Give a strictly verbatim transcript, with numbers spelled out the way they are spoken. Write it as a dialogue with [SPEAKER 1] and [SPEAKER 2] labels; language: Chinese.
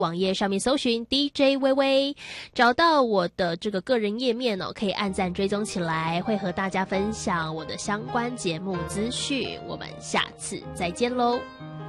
[SPEAKER 1] 网页上面搜寻 D J 微微，找到我的这个个人页面哦，可以按赞追踪起来，会和大家分享我的相关节目资讯。我们下次再见喽。